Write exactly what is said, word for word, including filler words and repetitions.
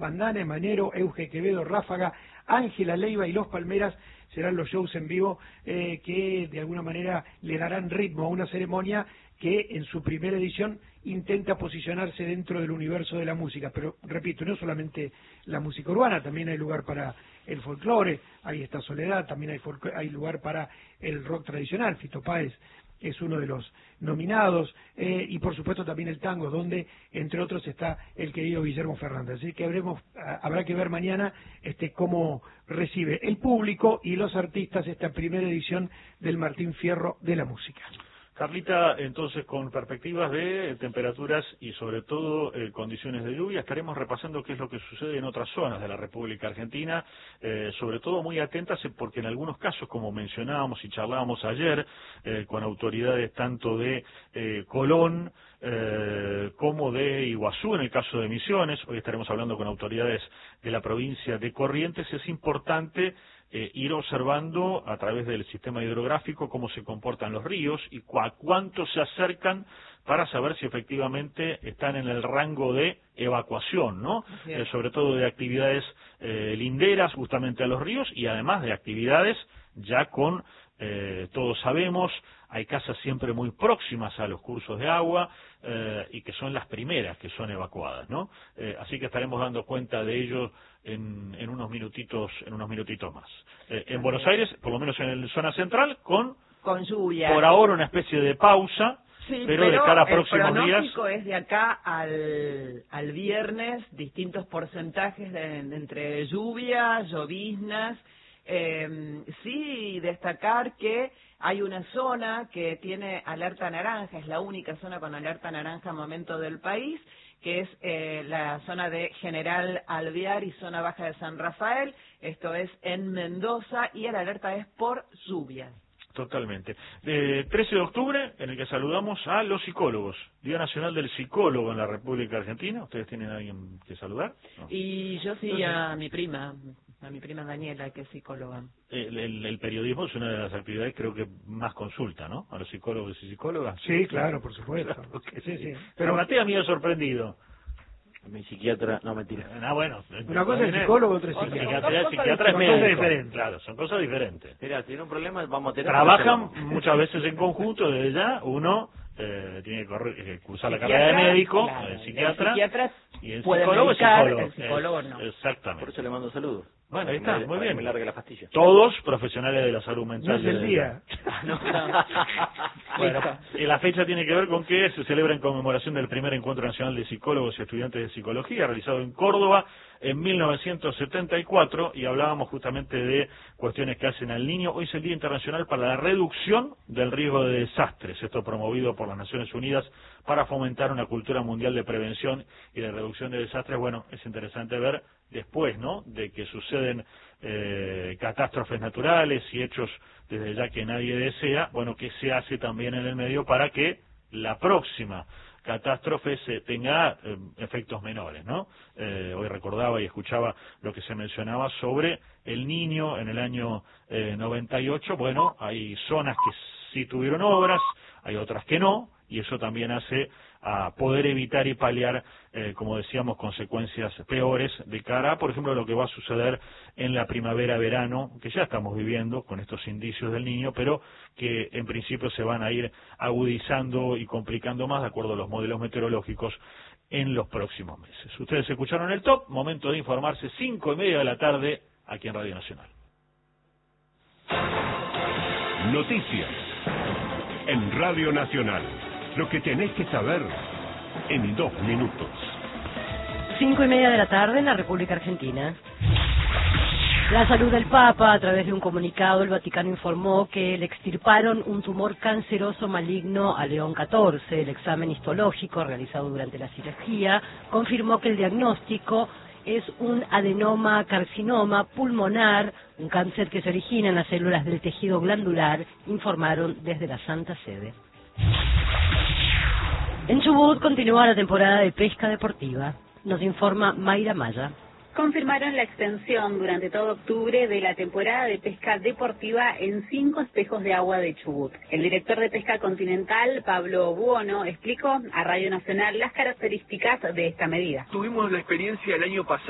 Bandana, Manero, Euge Quevedo, Ráfaga, Ángela Leiva y Los Palmeras serán los shows en vivo eh, que de alguna manera le darán ritmo a una ceremonia que en su primera edición intenta posicionarse dentro del universo de la música. Pero, repito, no solamente la música urbana, también hay lugar para el folclore, ahí está Soledad, también hay, hay lugar para el rock tradicional, Fito Páez es uno de los nominados, eh, y por supuesto también el tango, donde entre otros está el querido Guillermo Fernández. Así que habremos, habrá que ver mañana este cómo recibe el público y los artistas esta primera edición del Martín Fierro de la música. Carlita, entonces, con perspectivas de temperaturas y sobre todo eh, condiciones de lluvia, estaremos repasando qué es lo que sucede en otras zonas de la República Argentina, eh, sobre todo muy atentas porque en algunos casos, como mencionábamos y charlábamos ayer, eh, con autoridades tanto de eh, Colón, Eh, como de Iguazú en el caso de Misiones, hoy estaremos hablando con autoridades de la provincia de Corrientes, es importante eh, ir observando a través del sistema hidrográfico cómo se comportan los ríos y cu a cuánto se acercan para saber si efectivamente están en el rango de evacuación, ¿no? Eh, sobre todo de actividades eh, linderas justamente a los ríos y además de actividades ya con, eh, todos sabemos, hay casas siempre muy próximas a los cursos de agua eh, y que son las primeras que son evacuadas, ¿no? Eh, así que estaremos dando cuenta de ello en, en unos minutitos, en unos minutitos más. Eh, en Buenos Aires, por lo menos en la zona central, con, con lluvia. Por ahora una especie de pausa. Sí, pero, pero de cara a el próximos pronóstico días es de acá al, al viernes, distintos porcentajes de, de entre lluvia, lloviznas. Eh, sí, destacar que hay una zona que tiene alerta naranja, es la única zona con alerta naranja al momento del país, que es eh, la zona de General Alvear y zona baja de San Rafael, esto es en Mendoza, y la alerta es por lluvias. Totalmente. Eh, trece de octubre, en el que saludamos a los psicólogos. Día Nacional del Psicólogo en la República Argentina. ¿Ustedes tienen a alguien que saludar? No. Y yo sí, Entonces, a mi prima, a mi prima Daniela, que es psicóloga. El, el, el periodismo es una de las actividades, creo que más consulta, ¿no? A los psicólogos y psicólogas. Sí, claro, por supuesto. Claro que sí, sí. sí. Pero Mateo me ha sorprendido. Mi psiquiatra, no mentira. Ah, bueno. Una cosa es psicólogo, otra es psiquiatra. Psiquiatra, psiquiatra es médico. Diferentes. Claro, son cosas diferentes. Mira, si tiene un problema, vamos a tener... Trabajan muchas veces en conjunto, desde ya, uno eh, tiene que correr, eh, cursar la carrera de médico, claro, el psiquiatra, el psiquiatra y el puede psicólogo es medicar, psicólogo. el psicólogo no. Exactamente. Por eso le mando saludos. Bueno, ahí está, me, muy bien. Me largue la pastilla. Todos profesionales de la salud mental. No es el día. no, no. Bueno, y la fecha tiene que ver con que se celebra en conmemoración del primer Encuentro Nacional de Psicólogos y Estudiantes de Psicología, realizado en Córdoba en mil novecientos setenta y cuatro, y hablábamos justamente de cuestiones que hacen al niño. Hoy es el Día Internacional para la Reducción del Riesgo de Desastres, esto promovido por las Naciones Unidas para fomentar una cultura mundial de prevención y de reducción de desastres. Bueno, es interesante ver después, ¿no?, de que suceden eh, catástrofes naturales y hechos desde ya que nadie desea, bueno, qué se hace también en el medio para que la próxima catástrofe se tenga eh, efectos menores, ¿no? Eh, hoy recordaba y escuchaba lo que se mencionaba sobre el Niño en el año eh, noventa y ocho. Bueno, hay zonas que sí tuvieron obras, hay otras que no, y eso también hace a poder evitar y paliar, eh, como decíamos, consecuencias peores de cara a, por ejemplo, lo que va a suceder en la primavera-verano, que ya estamos viviendo con estos indicios del Niño, pero que en principio se van a ir agudizando y complicando más de acuerdo a los modelos meteorológicos en los próximos meses. Ustedes escucharon el top, momento de informarse, cinco y media de la tarde, aquí en Radio Nacional. Noticias en Radio Nacional. Lo que tenés que saber en dos minutos. Cinco y media de la tarde en la República Argentina. La salud del Papa, a través de un comunicado, el Vaticano informó que le extirparon un tumor canceroso maligno a León catorce. El examen histológico realizado durante la cirugía confirmó que el diagnóstico es un adenoma carcinoma pulmonar, un cáncer que se origina en las células del tejido glandular, informaron desde la Santa Sede. En Chubut continúa la temporada de pesca deportiva. Nos informa Mayra Maya. Confirmaron la extensión durante todo octubre de la temporada de pesca deportiva en cinco espejos de agua de Chubut. El director de Pesca Continental, Pablo Buono, explicó a Radio Nacional las características de esta medida. Tuvimos la experiencia el año pasado